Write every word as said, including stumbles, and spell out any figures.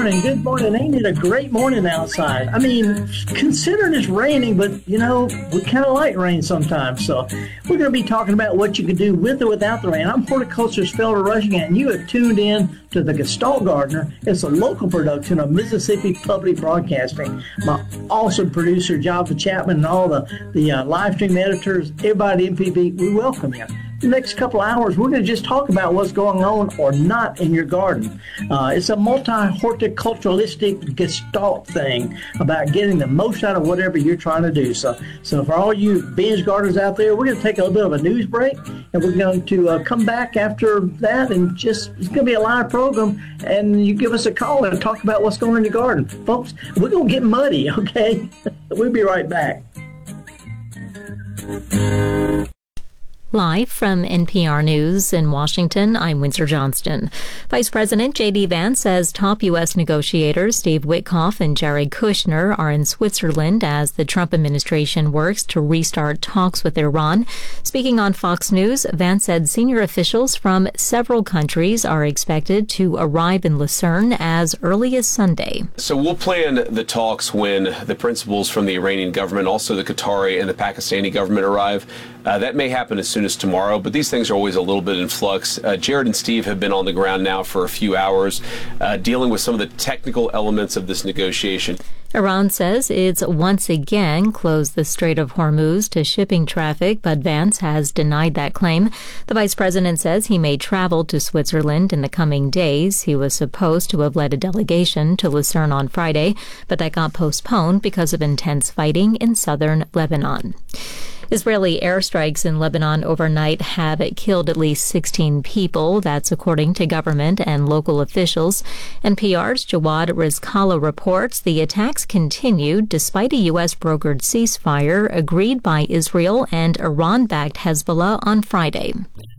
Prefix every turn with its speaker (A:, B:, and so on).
A: morning. Good morning. Ain't it a great morning outside? I mean, considering it's raining, but, you know, we kind of like rain sometimes. So we're going to be talking about what you can do with or without the rain. I'm horticulturist Felder Rushing, and you have tuned in to the Gestalt Gardener. It's a local production of Mississippi Public Broadcasting. My awesome producer, Java Chapman, and all the, the uh, live stream editors, everybody at M P B, we welcome you. The next couple of hours, we're going to just talk about what's going on or not in your garden. Uh, it's a multi-horticulturalistic gestalt thing about getting the most out of whatever you're trying to do. So, so for all you binge gardeners out there, we're going to take a little bit of a news break, and we're going to uh, come back after that, and just it's going to be a live program, and you give us a call and talk about what's going on in your garden. Folks, we're going to get muddy, okay? We'll be right back.
B: Live from N P R News in Washington, I'm Windsor Johnston. Vice President J D. Vance says top U S negotiators Steve Witkoff and Jared Kushner are in Switzerland as the Trump administration works to restart talks with Iran. Speaking on Fox News, Vance said senior officials from several countries are expected to arrive in Lucerne as early as Sunday.
C: So we'll plan the talks when the principals from the Iranian government, also the Qatari and the Pakistani government arrive. Uh, that may happen as soon as tomorrow, but these things are always a little bit in flux. Uh, Jared and Steve have been on the ground now for a few hours, uh, dealing with some of the technical elements of this negotiation.
B: Iran says it's once again closed the Strait of Hormuz to shipping traffic, but Vance has denied that claim. The vice president says he may travel to Switzerland in the coming days. He was supposed to have led a delegation to Lucerne on Friday, but that got postponed because of intense fighting in southern Lebanon. Israeli airstrikes in Lebanon overnight have killed at least sixteen people. That's according to government and local officials. N P R's Jawad Rizkallah reports the attacks continued despite a U S-brokered ceasefire agreed by Israel and Iran-backed Hezbollah on Friday.